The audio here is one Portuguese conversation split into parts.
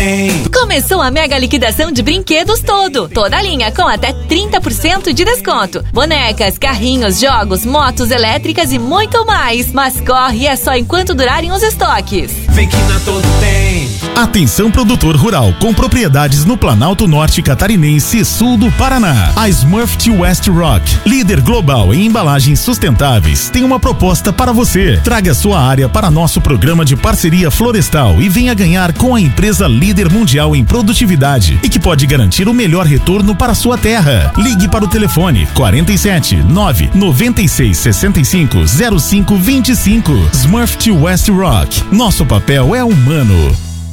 tem. Começou a mega liquidação de brinquedos todo. Toda a linha com até 30% de desconto. Bonecas, carrinhos, jogos, motos elétricas e muito mais. Mas corre, é só enquanto durarem os estoques. Vem que na Todo tem. Atenção produtor rural com propriedades no Planalto Norte Catarinense e Sul do Paraná. A Smurfit West Rock, líder global em embalagens sustentáveis, tem uma proposta para você. Traga sua área para nosso programa de parceria florestal e venha ganhar com a empresa líder mundial em produtividade e que pode garantir o melhor retorno para sua terra. Ligue para o telefone 47 9 96 65 05 25. Smurfit West Rock. Nosso papel é humano.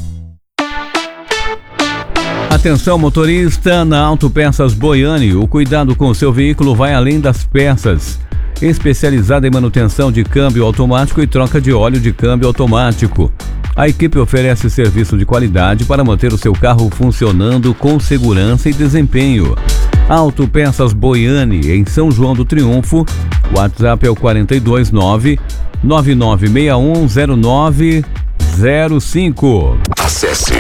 Atenção motorista, na Autopeças Boiani, o cuidado com o seu veículo vai além das peças. Especializada em manutenção de câmbio automático e troca de óleo de câmbio automático. A equipe oferece serviço de qualidade para manter o seu carro funcionando com segurança e desempenho. Autopeças Boiani, em São João do Triunfo. O WhatsApp é o 429 99610905. Acesse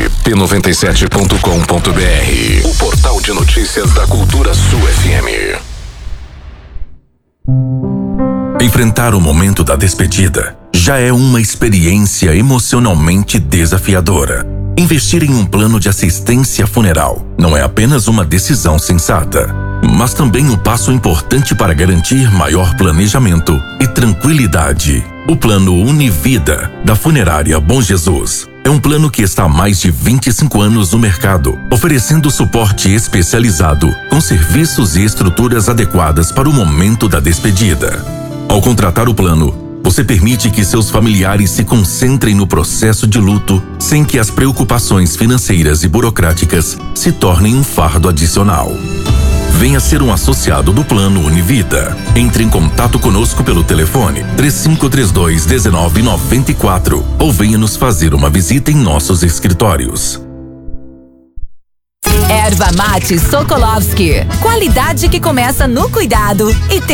p97.com.br, o portal de notícias da Cultura Sul FM. Enfrentar o momento da despedida já é uma experiência emocionalmente desafiadora. Investir em um plano de assistência funeral não é apenas uma decisão sensata, mas também um passo importante para garantir maior planejamento e tranquilidade. O plano Univida, da Funerária Bom Jesus, é um plano que está há mais de 25 anos no mercado, oferecendo suporte especializado, com serviços e estruturas adequadas para o momento da despedida. Ao contratar o plano, você permite que seus familiares se concentrem no processo de luto, sem que as preocupações financeiras e burocráticas se tornem um fardo adicional. Venha ser um associado do plano Univida. Entre em contato conosco pelo telefone 3532-1994 ou venha nos fazer uma visita em nossos escritórios. Erva Mate Sokolovski. Qualidade que começa no cuidado e